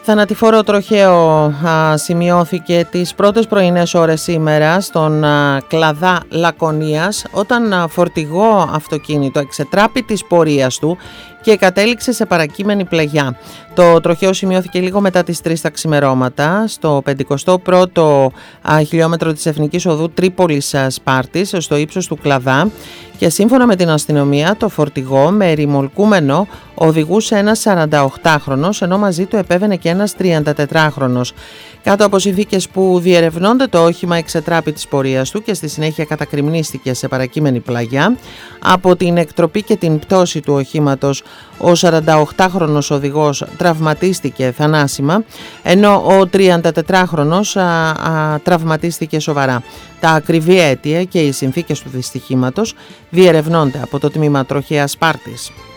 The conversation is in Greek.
Θανατηφόρο τροχαίο σημειώθηκε τις πρώτες πρωινές ώρες σήμερα στον Κλαδά Λακωνίας, όταν φορτηγό αυτοκίνητο εξετράπη της πορείας του και κατέληξε σε παρακείμενη πλαγιά. Το τροχαίο σημειώθηκε λίγο μετά τις 3 τα ξημερώματα στο 51ο χιλιόμετρο της Εθνικής Οδού Τρίπολης Σπάρτης, στο ύψος του Κλαδά, και σύμφωνα με την αστυνομία το φορτηγό με ρημολκούμενο οδηγούσε ένας 48χρονος, ενώ μαζί του επέβαινε και ένας 34χρονος. Κάτω από συνθήκες που διερευνώνται, το όχημα εξετράπη της πορείας του και στη συνέχεια κατακρημνίστηκε σε παρακείμενη πλαγιά. Από την εκτροπή και την πτώση του οχήματος, ο 48χρονος οδηγός τραυματίστηκε θανάσιμα, ενώ ο 34χρονος τραυματίστηκε σοβαρά. Τα ακριβή αίτια και οι συνθήκες του δυστυχήματος διερευνώνται από το τμήμα τροχαίας Σπάρτης.